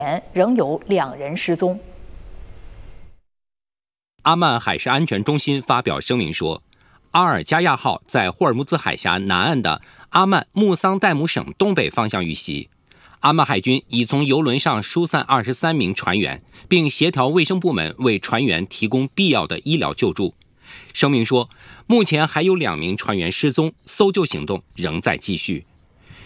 仍有2人失踪。 阿曼海事安全中心发表声明说，阿尔加亚号在霍尔木兹海峡南岸的阿曼穆桑代姆省东北方向遇袭。阿曼海军已从油轮上疏散23名船员，并协调卫生部门为船员提供必要的医疗救助。声明说，目前还有2名船员失踪，搜救行动仍在继续。